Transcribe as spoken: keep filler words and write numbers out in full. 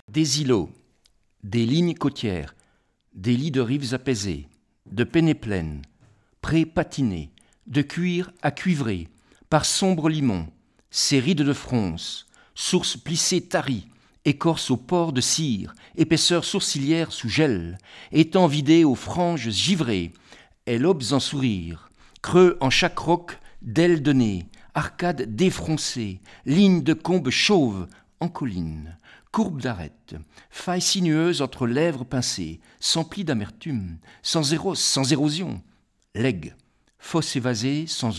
Des îlots, des lignes côtières, des lits de rives apaisées, de pennés pleines, prés patinés, de cuir à cuivrer, par sombres limons, ces rides de fronce, sources plissées taries, écorce au port de cire, épaisseur sourcilière sous gel, étangs vidés aux franges givrées, ait lobes en sourire, creux en chaque roc d'ailes de nez, arcades défroncées, lignes de combes chauves en collines, courbes d'arêtes, failles sinueuses entre lèvres pincées, sans plis d'amertume, sans éros, sans érosion, legs, fosse évasée sans